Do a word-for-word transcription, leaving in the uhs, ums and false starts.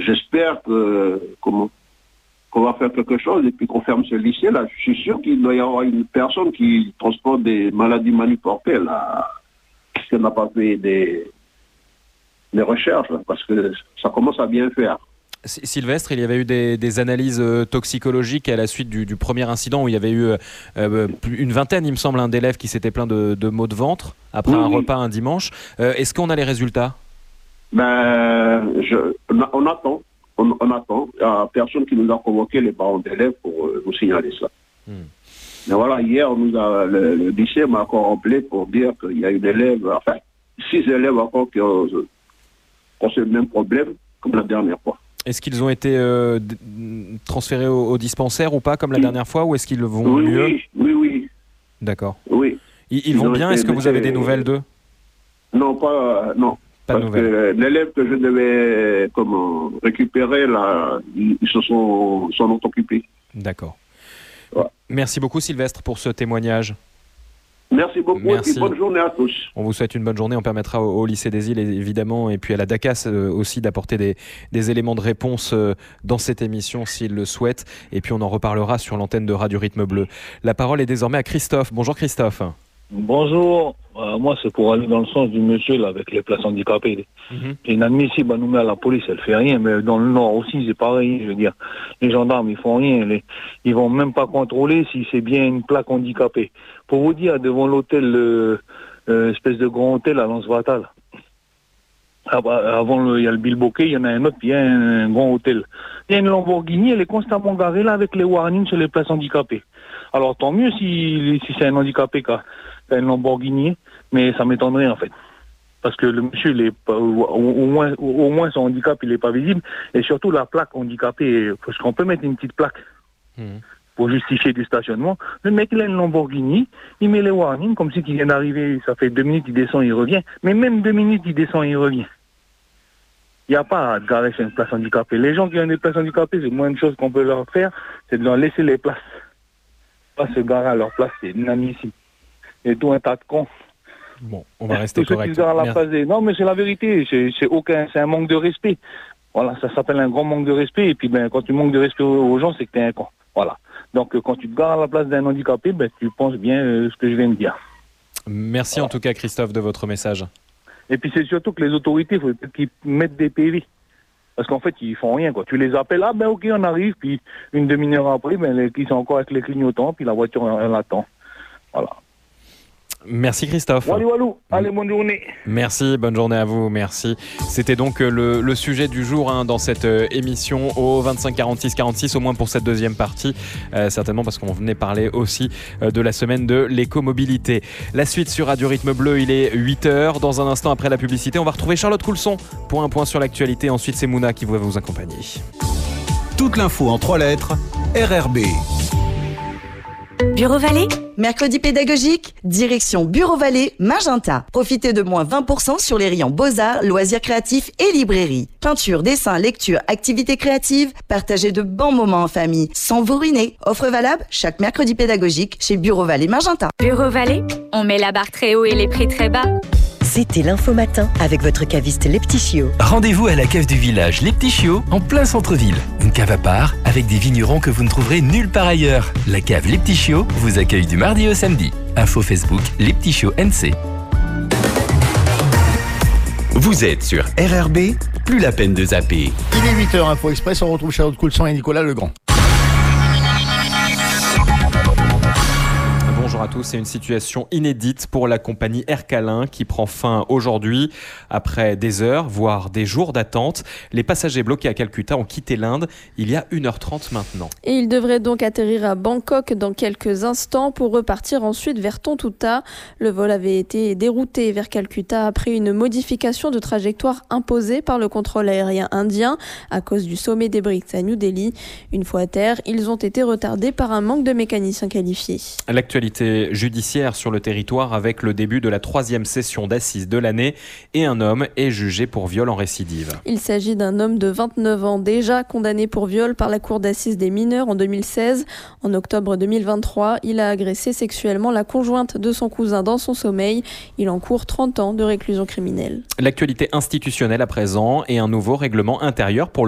j'espère que, comment, qu'on va faire quelque chose et puis qu'on ferme ce lycée-là. Je suis sûr qu'il doit y avoir une personne qui transporte des maladies maniportées, là, qui n'a pas fait des, des recherches, là, parce que ça commence à bien faire. Sylvestre, il y avait eu des, des analyses euh, toxicologiques à la suite du, du premier incident où il y avait eu euh, une vingtaine, il me semble, hein, d'élèves qui s'étaient plaints de, de maux de ventre après oui, un oui. repas un dimanche. Euh, est-ce qu'on a les résultats? Ben, je, on, on attend. On, on attend. Il n'y a personne qui nous a convoqué, les parents d'élèves, pour euh, nous signaler ça. Hmm. Mais voilà, hier, on nous a, le, le lycée m'a encore appelé pour dire qu'il y a une élève, enfin, six élèves encore qui ont, qui ont ce même problème comme la dernière fois. Est-ce qu'ils ont été euh, d- transférés au, au dispensaire ou pas, comme la oui. dernière fois, ou est-ce qu'ils vont oui, mieux? Oui, oui, oui. D'accord. Oui. Ils, ils vont ils bien. Est-ce que vous avez des nouvelles d'eux? Non, pas, euh, non. Pas Parce de nouvelles. Que l'élève que je devais comment, récupérer, là, ils, ils se sont, sont occupés. D'accord. Ouais. Merci beaucoup, Sylvestre, pour ce témoignage. Merci beaucoup. Merci. Et bonne journée à tous. On vous souhaite une bonne journée. On permettra au, au lycée des Îles, évidemment, et puis à la DACAS euh, aussi d'apporter des, des éléments de réponse euh, dans cette émission s'ils le souhaitent. Et puis on en reparlera sur l'antenne de Radio Rythme Bleu. La parole est désormais à Christophe. Bonjour Christophe. Bonjour. Euh, moi, c'est pour aller dans le sens du monsieur là avec les places handicapées. Mm-hmm. C'est inadmissible à nous mettre à la police, elle fait rien. Mais dans le Nord aussi, c'est pareil. Je veux dire, les gendarmes, ils font rien. Les, ils vont même pas contrôler si c'est bien une plaque handicapée. Pour vous dire, devant l'hôtel, euh, euh, espèce de grand hôtel à Lens-Vatal. Avant, le, il y a le Bilboquet, il y en a un autre, puis il y a un, un grand hôtel. Il y a une Lamborghini, elle est constamment garée là avec les warnings sur les places handicapées. Alors tant mieux si, si c'est un handicapé qui a une Lamborghini, mais ça m'étonnerait en fait. Parce que le monsieur, il est pas, au, au, moins, au moins son handicap, il n'est pas visible. Et surtout la plaque handicapée, parce qu'on peut mettre une petite plaque mmh. pour justifier du stationnement. Le mec, il a une Lamborghini, il met les warnings, comme si il vient d'arriver, ça fait deux minutes, il descend, il revient. Mais même deux minutes, il descend, il revient. Il n'y a pas à garer sur une place handicapée. Les gens qui ont des places handicapées, c'est moins de choses qu'on peut leur faire, c'est de leur laisser les places. Pas se garer à leur place, c'est inadmissible. Et tout un tas de cons. Bon, on va rester tout correct. À la place des... Non, mais c'est la vérité. C'est, c'est, aucun... c'est un manque de respect. Voilà, ça s'appelle un grand manque de respect. Et puis, ben, quand tu manques de respect aux gens, c'est que t'es un con. Voilà. Donc, quand tu te gares à la place d'un handicapé, ben, tu penses bien euh, ce que je viens de dire. Merci voilà. En tout cas, Christophe, de votre message. Et puis, c'est surtout que les autorités, il faut peut-être qu'ils mettent des P V. Parce qu'en fait, ils font rien, quoi. Tu les appelles, ah ben ok, on arrive, puis une demi-heure après, ben, les... ils sont encore avec les clignotants, puis la voiture, elle attend. Voilà. Merci Christophe. Walou, walou. Allez, bonne journée. Merci, bonne journée à vous, merci. C'était donc le, le sujet du jour hein, dans cette euh, émission au vingt-cinq quarante-six quarante-six, au moins pour cette deuxième partie, euh, certainement parce qu'on venait parler aussi euh, de la semaine de l'écomobilité. La suite sur Radio Rythme Bleu, il est huit heures. Dans un instant après la publicité, on va retrouver Charlotte Coulson pour un point sur l'actualité. Ensuite, c'est Mouna qui va vous accompagner. Toute l'info en trois lettres, R R B. Bureau Vallée, mercredi pédagogique, direction Bureau Vallée, Magenta. Profitez de moins vingt pour cent sur les rayons Beaux-Arts, loisirs créatifs et librairie. Peinture, dessin, lecture, activités créatives, partagez de bons moments en famille, sans vous ruiner. Offre valable chaque mercredi pédagogique chez Bureau Vallée, Magenta. Bureau Vallée, on met la barre très haut et les prix très bas. C'était l'info matin avec votre caviste Les Petits Chiots. Rendez-vous à la cave du village Les Petits Chiots, en plein centre-ville. Une cave à part, avec des vignerons que vous ne trouverez nulle part ailleurs. La cave Les Petits Chiots vous accueille du mardi au samedi. Info Facebook Les Petits Chiots N C. Vous êtes sur R R B, plus la peine de zapper. Il est huit heures, Info Express, on retrouve Charlotte Coulson et Nicolas Legrand. Bonjour à tous, c'est une situation inédite pour la compagnie Air Calin qui prend fin aujourd'hui. Après des heures, voire des jours d'attente, les passagers bloqués à Calcutta ont quitté l'Inde il y a une heure trente maintenant. Et ils devraient donc atterrir à Bangkok dans quelques instants pour repartir ensuite vers Tontuta. Le vol avait été dérouté vers Calcutta après une modification de trajectoire imposée par le contrôle aérien indien à cause du sommet des BRICS à New Delhi. Une fois à terre, ils ont été retardés par un manque de mécaniciens qualifiés. L'actualité judiciaire sur le territoire avec le début de la troisième session d'assises de l'année et un homme est jugé pour viol en récidive. Il s'agit d'un homme de vingt-neuf ans déjà condamné pour viol par la cour d'assises des mineurs en deux mille seize. En octobre deux mille vingt-trois, il a agressé sexuellement la conjointe de son cousin dans son sommeil. Il encourt trente ans de réclusion criminelle. L'actualité institutionnelle à présent et un nouveau règlement intérieur pour le